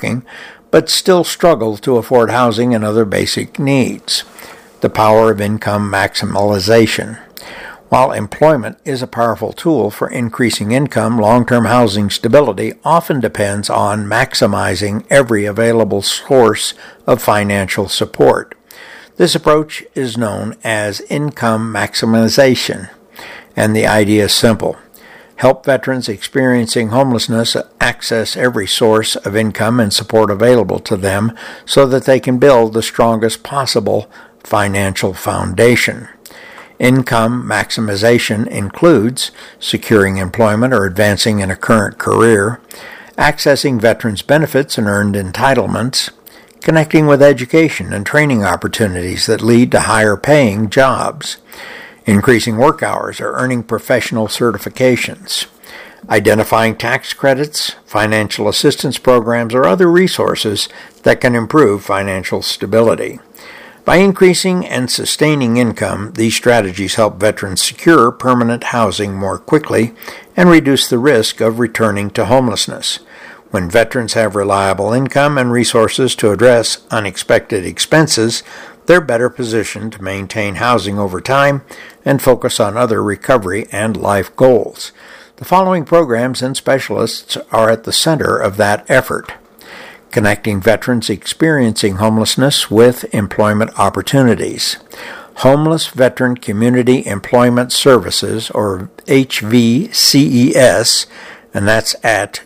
working, but still struggle to afford housing and other basic needs. The power of income maximization. While employment is a powerful tool for increasing income, long-term housing stability often depends on maximizing every available source of financial support. This approach is known as income maximization, and the idea is simple. Help veterans experiencing homelessness access every source of income and support available to them so that they can build the strongest possible financial foundation. Income maximization includes securing employment or advancing in a current career, accessing veterans' benefits and earned entitlements, connecting with education and training opportunities that lead to higher paying jobs, increasing work hours or earning professional certifications, identifying tax credits, financial assistance programs, or other resources that can improve financial stability. By increasing and sustaining income, these strategies help veterans secure permanent housing more quickly and reduce the risk of returning to homelessness. When veterans have reliable income and resources to address unexpected expenses, they're better positioned to maintain housing over time and focus on other recovery and life goals. The following programs and specialists are at the center of that effort. Connecting veterans experiencing homelessness with employment opportunities. Homeless Veteran Community Employment Services, or HVCES, and that's at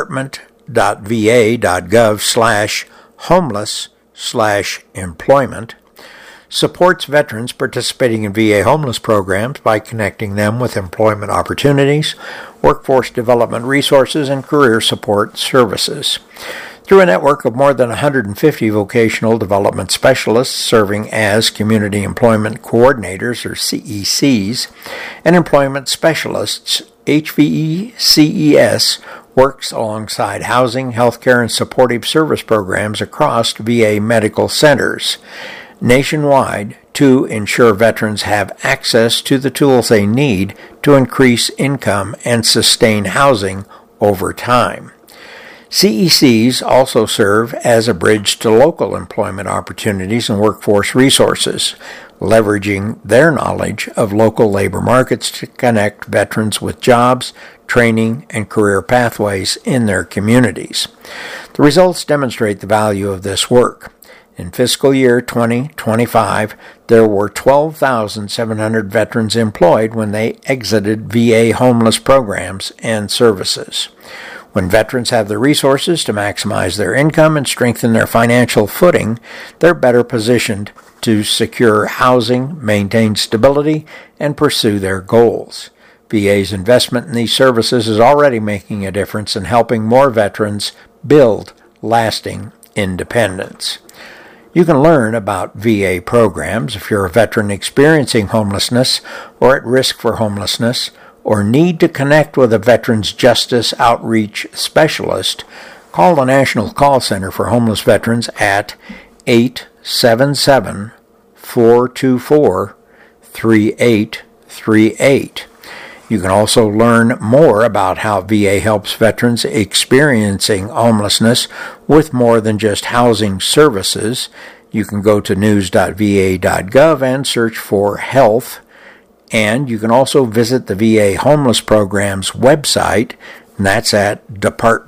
department.va.gov/homeless/employment, supports veterans participating in VA homeless programs by connecting them with employment opportunities, workforce development resources, and career support services. Through a network of more than 150 vocational development specialists serving as Community Employment Coordinators, or CECs, and employment specialists, HVCES works alongside housing, healthcare, and supportive service programs across VA medical centers nationwide to ensure veterans have access to the tools they need to increase income and sustain housing over time. CECs also serve as a bridge to local employment opportunities and workforce resources, leveraging their knowledge of local labor markets to connect veterans with jobs, training, and career pathways in their communities. The results demonstrate the value of this work. In fiscal year 2025, there were 12,700 veterans employed when they exited VA homeless programs and services. When veterans have the resources to maximize their income and strengthen their financial footing, they're better positioned to secure housing, maintain stability, and pursue their goals. VA's investment in these services is already making a difference in helping more veterans build lasting independence. You can learn about VA programs if you're a veteran experiencing homelessness or at risk for homelessness, or need to connect with a Veterans Justice Outreach Specialist. Call the National Call Center for Homeless Veterans at 877-424-3838. You can also learn more about how VA helps veterans experiencing homelessness with more than just housing services. You can go to news.va.gov and search for health. And you can also visit the VA Homeless Program's website, and that's at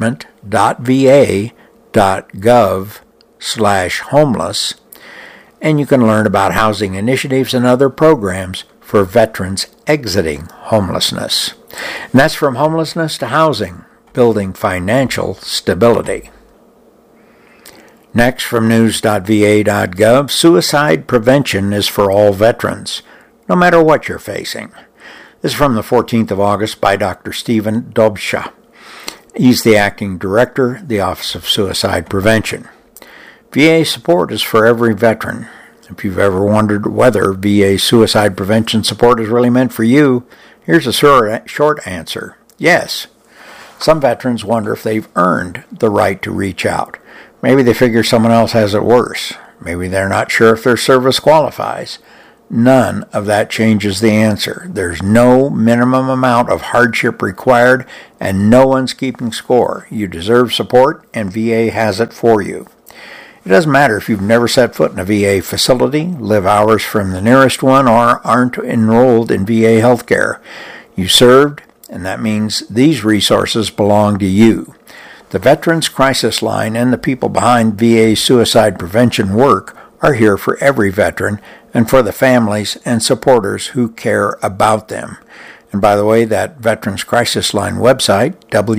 department.va.gov/homeless. And you can learn about housing initiatives and other programs for veterans exiting homelessness. And that's From Homelessness to Housing, Building Financial Stability. Next, from news.va.gov, suicide prevention is for all veterans, no matter what you're facing. This is from the 14th of August by Dr. Stephen Dobsha. He's the acting director, the Office of Suicide Prevention. VA support is for every veteran. If you've ever wondered whether VA suicide prevention support is really meant for you, here's a short answer. Yes. Some veterans wonder if they've earned the right to reach out. Maybe they figure someone else has it worse. Maybe they're not sure if their service qualifies. None of that changes the answer. There's no minimum amount of hardship required, and no one's keeping score. You deserve support, and VA has it for you. It doesn't matter if you've never set foot in a VA facility, live hours from the nearest one, or aren't enrolled in VA healthcare. You served, and that means these resources belong to you. The Veterans Crisis Line and the people behind VA suicide prevention work are here for every veteran and for the families and supporters who care about them. And by the way, that Veterans Crisis Line website,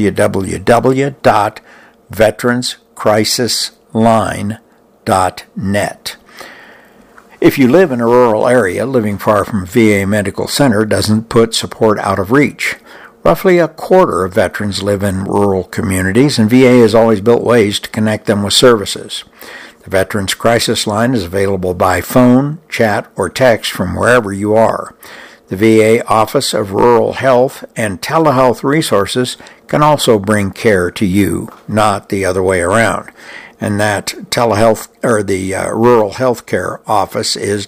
www.veteranscrisisline.net. If you live in a rural area, living far from a VA medical center doesn't put support out of reach. Roughly a quarter of veterans live in rural communities, and VA has always built ways to connect them with services. The Veterans Crisis Line is available by phone, chat, or text from wherever you are. The VA Office of Rural Health and Telehealth Resources can also bring care to you, not the other way around. And that telehealth or the Rural Health Care Office is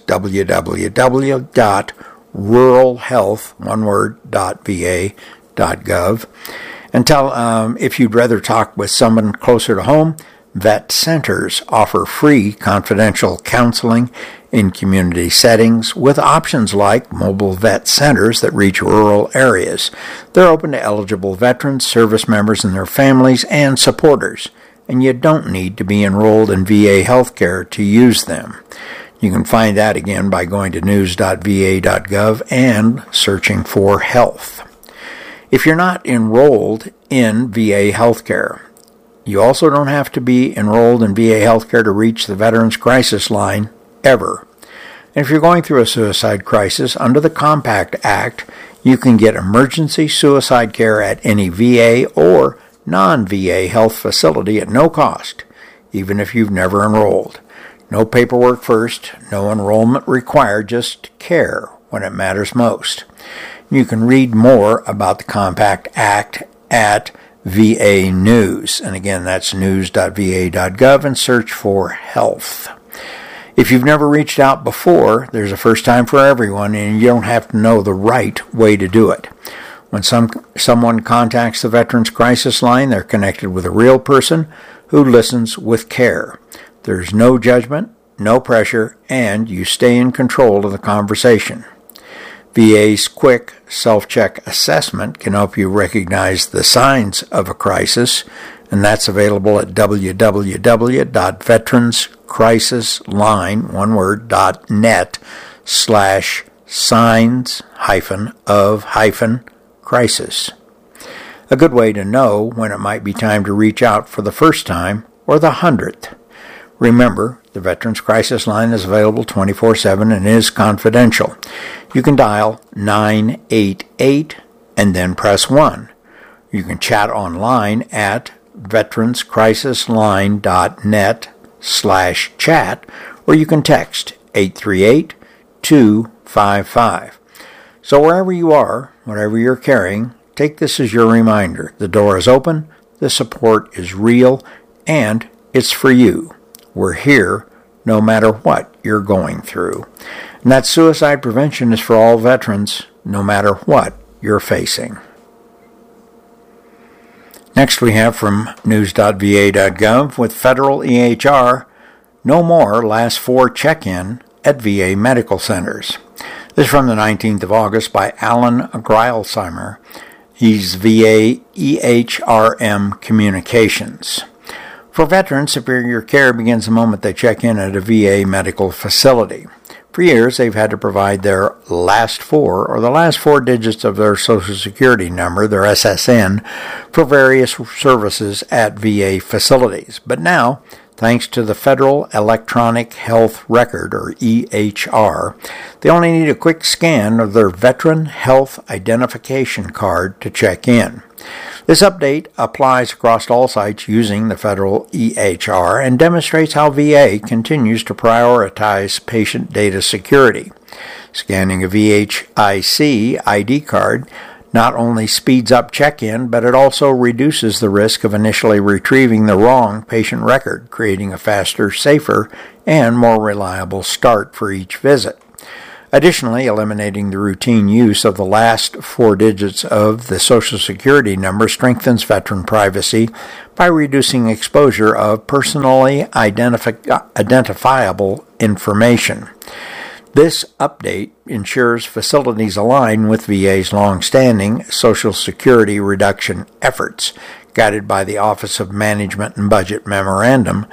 www.ruralhealth.va.gov. And if you'd rather talk with someone closer to home, Vet Centers offer free confidential counseling in community settings with options like mobile vet centers that reach rural areas. They're open to eligible veterans, service members and their families, and supporters, and you don't need to be enrolled in VA healthcare to use them. You can find that again by going to news.va.gov and searching for health. If you're not enrolled in VA healthcare, you also don't have to be enrolled in VA healthcare to reach the Veterans Crisis Line, ever. And if you're going through a suicide crisis, under the Compact Act, you can get emergency suicide care at any VA or non-VA health facility at no cost, even if you've never enrolled. No paperwork first, no enrollment required, just care when it matters most. You can read more about the Compact Act at VA News. And again, that's news.va.gov, and search for health. If you've never reached out before, there's a first time for everyone, and you don't have to know the right way to do it. When someone contacts the Veterans Crisis Line, they're connected with a real person who listens with care. There's no judgment, no pressure, and you stay in control of the conversation. VA's quick self-check assessment can help you recognize the signs of a crisis, and that's available at www.veteranscrisisline.net/signs-of-crisis. A good way to know when it might be time to reach out for the first time or the 100th. Remember, the Veterans Crisis Line is available 24/7 and is confidential. You can dial 988 and then press 1. You can chat online at veteranscrisisline.net/chat, or you can text 838-255. So wherever you are, whatever you're carrying, take this as your reminder. The door is open, the support is real, and it's for you. We're here no matter what you're going through. And that suicide prevention is for all veterans, no matter what you're facing. Next we have from news.va.gov, with federal EHR, no more last 4 check-in at VA medical centers. This is from the 19th of August by Alan Greilsheimer. He's VA EHRM Communications. For veterans, superior care begins the moment they check in at a VA medical facility. For years, they've had to provide their last 4 or the last 4 digits of their Social Security number, their SSN, for various services at VA facilities. But now, thanks to the Federal Electronic Health Record, or EHR, they only need a quick scan of their Veteran Health Identification Card to check in. This update applies across all sites using the federal EHR and demonstrates how VA continues to prioritize patient data security. Scanning a VHIC ID card not only speeds up check-in, but it also reduces the risk of initially retrieving the wrong patient record, creating a faster, safer, and more reliable start for each visit. Additionally, eliminating the routine use of the last four digits of the Social Security number strengthens veteran privacy by reducing exposure of personally identifiable information. This update ensures facilities align with VA's long-standing Social Security reduction efforts, guided by the Office of Management and Budget Memorandum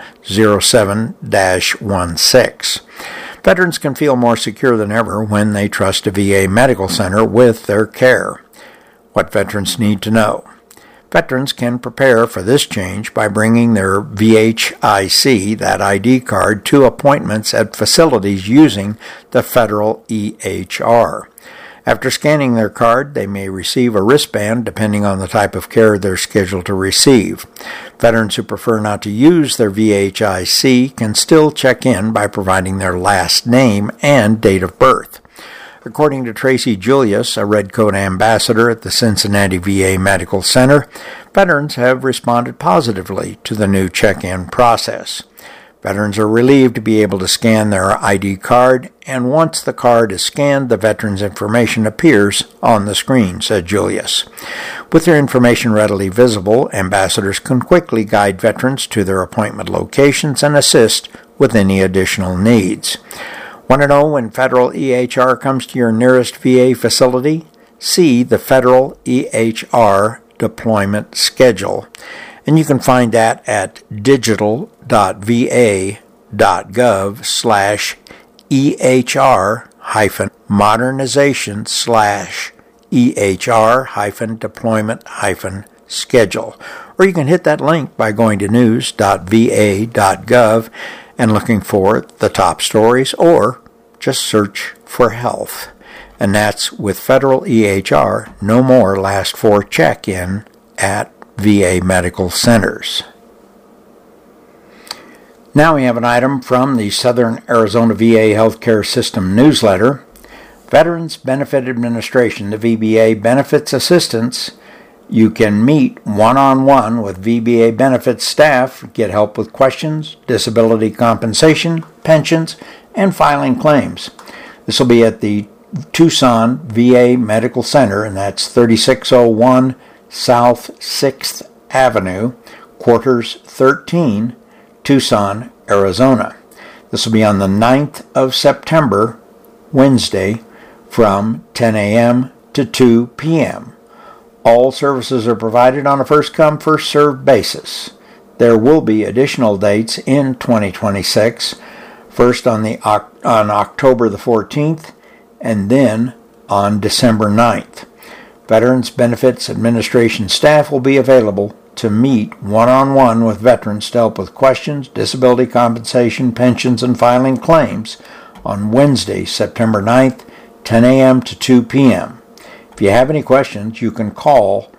07-16. Veterans can feel more secure than ever when they trust a VA medical center with their care. What veterans need to know. Veterans can prepare for this change by bringing their VHIC, that ID card, to appointments at facilities using the federal EHR. After scanning their card, they may receive a wristband depending on the type of care they're scheduled to receive. Veterans who prefer not to use their VHIC can still check in by providing their last name and date of birth. According to Tracy Julius, a Red Coat ambassador at the Cincinnati VA Medical Center, veterans have responded positively to the new check-in process. Veterans are relieved to be able to scan their ID card, and once the card is scanned, the veteran's information appears on the screen, said Julius. With their information readily visible, ambassadors can quickly guide veterans to their appointment locations and assist with any additional needs. Want to know when federal EHR comes to your nearest VA facility? See the Federal EHR Deployment Schedule, and you can find that at digital.va.gov/EHR-deployment-schedule. Or you can hit that link by going to news.va.gov and looking for the top stories, or just search for health. And that's with federal EHR, no more last four check-in at VA medical centers. Now we have an item from the Southern Arizona VA Healthcare System newsletter. Veterans Benefit Administration, the VBA Benefits Assistance. You can meet one-on-one with VBA benefits staff, get help with questions, disability compensation, pensions, and filing claims. This will be at the Tucson VA Medical Center, and that's 3601 South 6th Avenue, Quarters 13, Tucson, Arizona. This will be on the 9th of September, Wednesday, from 10 a.m. to 2 p.m. All services are provided on a first-come, first-served basis. There will be additional dates in 2026, first on October the 14th, and then on December 9th. Veterans Benefits Administration staff will be available to meet one-on-one with veterans to help with questions, disability compensation, pensions, and filing claims on Wednesday, September 9th, 10 a.m. to 2 p.m. If you have any questions, you can call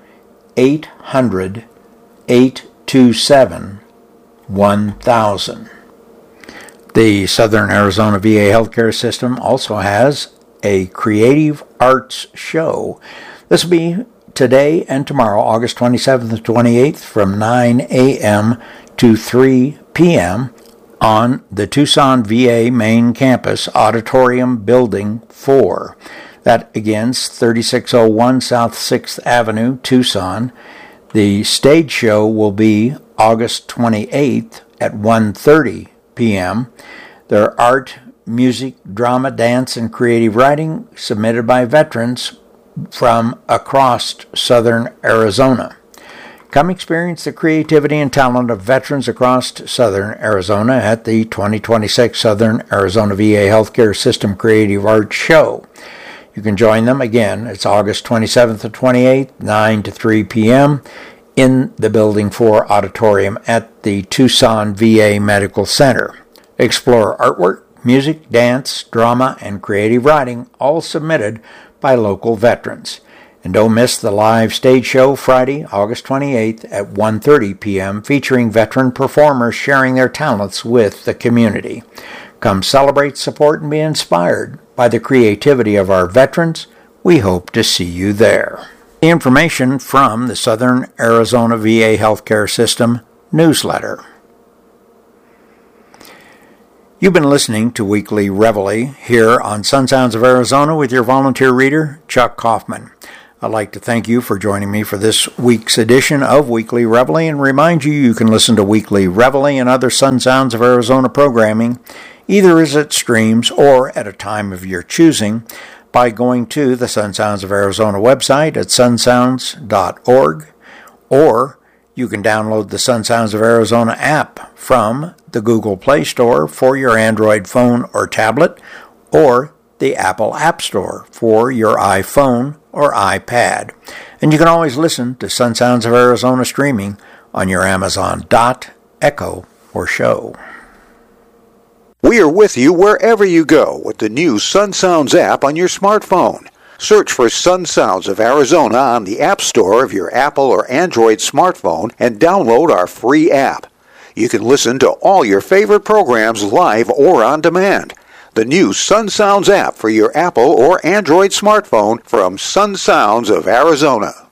800-827-1000. The Southern Arizona VA Healthcare System also has a creative arts show. This will be today and tomorrow, August 27th and 28th, from 9 a.m. to 3 p.m. on the Tucson VA Main Campus, Auditorium Building 4. That, again, is 3601 South 6th Avenue, Tucson. The stage show will be August 28th at 1:30 p.m. There are art, music, drama, dance, and creative writing submitted by veterans from across Southern Arizona. Come experience the creativity and talent of veterans across Southern Arizona at the 2026 Southern Arizona VA Healthcare System Creative Arts Show. You can join them again. It's August 27th to 28th, 9 to 3 p.m. in the Building 4 Auditorium at the Tucson VA Medical Center. Explore artwork, music, dance, drama, and creative writing, all submitted by local veterans. And don't miss the live stage show Friday, August 28th at 1:30 p.m. featuring veteran performers sharing their talents with the community. Come celebrate, support, and be inspired by the creativity of our veterans. We hope to see you there. The information from the Southern Arizona VA Healthcare System newsletter. You've been listening to Weekly Reveille here on Sun Sounds of Arizona with your volunteer reader, Chuck Kaufman. I'd like to thank you for joining me for this week's edition of Weekly Reveille and remind you can listen to Weekly Reveille and other Sun Sounds of Arizona programming either as it streams or at a time of your choosing by going to the Sun Sounds of Arizona website at sunsounds.org, or you can download the Sun Sounds of Arizona app from the Google Play Store for your Android phone or tablet, or the Apple App Store for your iPhone or iPad. And you can always listen to Sun Sounds of Arizona streaming on your Amazon Dot, Echo, or Show. We are with you wherever you go with the new Sun Sounds app on your smartphone. Search for Sun Sounds of Arizona on the App Store of your Apple or Android smartphone and download our free app. You can listen to all your favorite programs live or on demand. The new Sun Sounds app for your Apple or Android smartphone from Sun Sounds of Arizona.